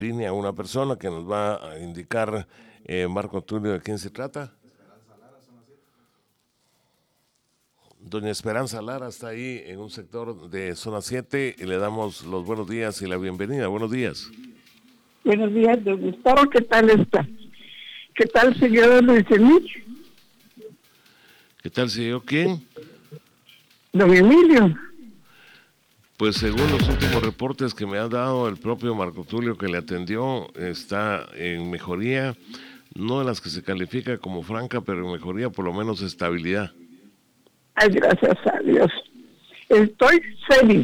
Línea una persona que nos va a indicar, Marco Tulio, de quién se trata. Doña Esperanza Lara está ahí en un sector de zona 7 y le damos los buenos días y la bienvenida. Buenos días. Buenos días, don Gustavo, ¿qué tal está? ¿Qué tal, señor Luis Emilio? ¿Qué tal, señor? ¿Quién? Don Emilio. Pues según los últimos reportes que me ha dado el propio Marco Tulio que le atendió, está en mejoría, no de las que se califica como franca, pero en mejoría, por lo menos estabilidad. Ay, gracias a Dios. Estoy feliz.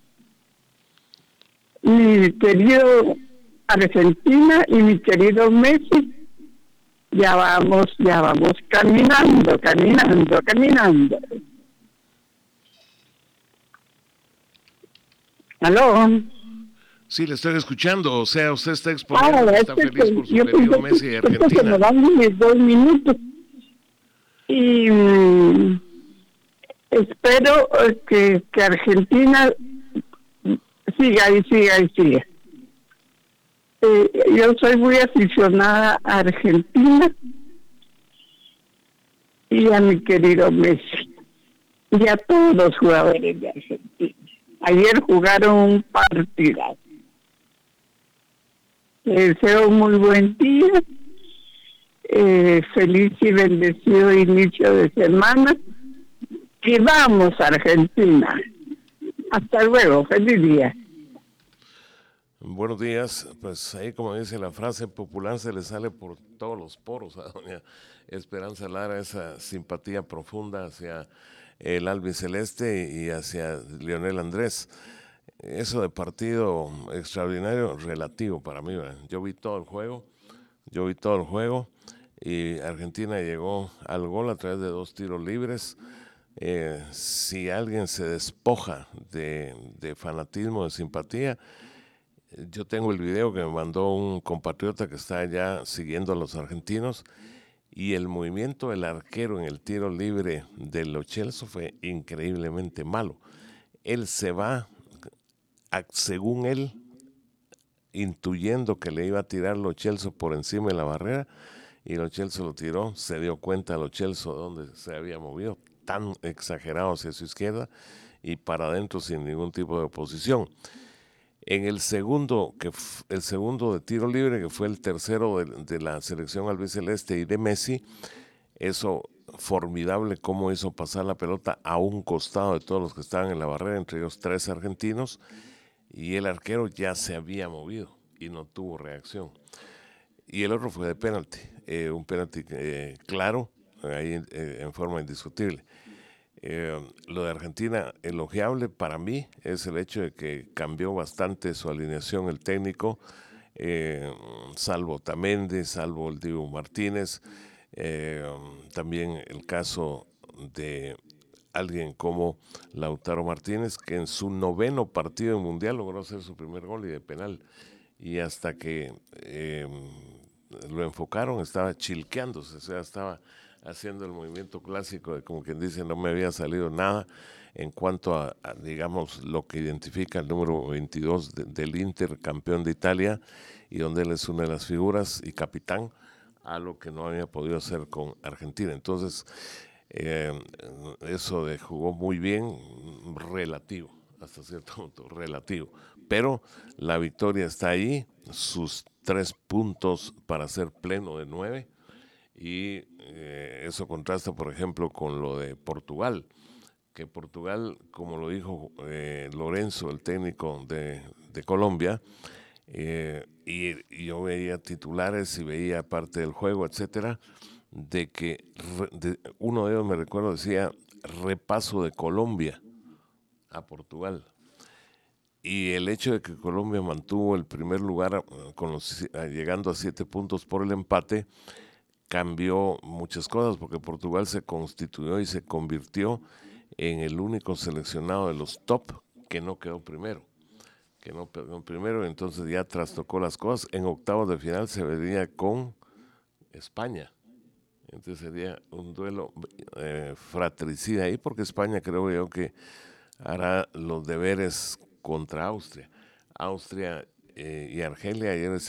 Mi querido Argentina y mi querido Messi, ya vamos caminando. ¿Aló? Sí, le estoy escuchando, o sea, usted está exponiendo que Es está feliz por su yo querido pensé Messi de que me Argentina. dan mis 2 minutos y espero que Argentina siga. Yo soy muy aficionada a Argentina y a mi querido Messi y a todos los jugadores de Argentina. Ayer jugaron un partido. Les deseo un muy buen día, feliz y bendecido inicio de semana. Y vamos, Argentina. Hasta luego, feliz día. Buenos días, pues ahí como dice la frase popular, se le sale por todos los poros a doña Esperanza Lara esa simpatía profunda hacia el albiceleste y hacia Lionel Andrés. Eso de partido extraordinario, relativo para mí, ¿verdad? Yo vi todo el juego y Argentina llegó al gol a través de 2 tiros libres. Si alguien se despoja de fanatismo, de simpatía, yo tengo el video que me mandó un compatriota que está allá siguiendo a los argentinos y el movimiento del arquero en el tiro libre del Lo Celso fue increíblemente malo. Él se va, según él, intuyendo que le iba a tirar Lo Celso por encima de la barrera y Lo Celso lo tiró, se dio cuenta Lo Celso de dónde se había movido, tan exagerado hacia su izquierda y para adentro sin ningún tipo de oposición. En el segundo de tiro libre, que fue el tercero de la selección albiceleste y de Messi, eso formidable cómo hizo pasar la pelota a un costado de todos los que estaban en la barrera, entre ellos 3 argentinos, y el arquero ya se había movido y no tuvo reacción. Y el otro fue de penalti, un penalti claro, ahí en forma indiscutible. Lo de Argentina, elogiable para mí, es el hecho de que cambió bastante su alineación el técnico, salvo Otamendi, salvo el Dibu Martínez, también el caso de alguien como Lautaro Martínez, que en su 9º partido en Mundial logró hacer su primer gol y de penal. Y hasta que lo enfocaron estaba chilqueándose, o sea, estaba haciendo el movimiento clásico de como quien dice no me había salido nada en cuanto a digamos lo que identifica el número 22 del Inter, campeón de Italia, y donde él es una de las figuras y capitán, a lo que no había podido hacer con Argentina. Entonces eso de jugó muy bien, relativo, hasta cierto punto relativo, pero la victoria está ahí, sus 3 puntos para ser pleno de 9, y eso contrasta, por ejemplo, con lo de Portugal, que Portugal, como lo dijo Lorenzo, el técnico de Colombia, y yo veía titulares y veía parte del juego, etcétera, de que uno de ellos, me recuerdo, decía repaso de Colombia a Portugal. Y el hecho de que Colombia mantuvo el primer lugar llegando a 7 puntos por el empate, cambió muchas cosas, porque Portugal se constituyó y se convirtió en el único seleccionado de los top que no quedó primero. Entonces ya trastocó las cosas. En octavos de final se vería con España. Entonces sería un duelo fratricida ahí, porque España creo yo que hará los deberes contra Austria. Austria y Argelia ayer